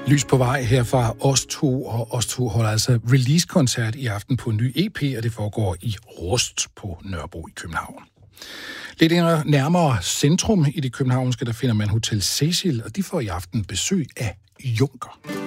Lys på vej her fra os to, og os to holder altså release-koncert i aften på en ny EP, og det foregår i Rust på Nørrebro i København. Lidt nærmere centrum i det københavnske, der finder man Hotel Cecil, og de får i aften besøg af Juncker.